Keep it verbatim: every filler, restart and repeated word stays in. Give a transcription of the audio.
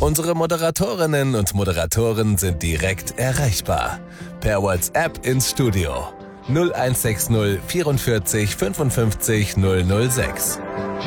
Unsere Moderatorinnen und Moderatoren sind direkt erreichbar. Per WhatsApp ins Studio null eins sechs null vierundvierzig fünfundfünfzig null null sechs.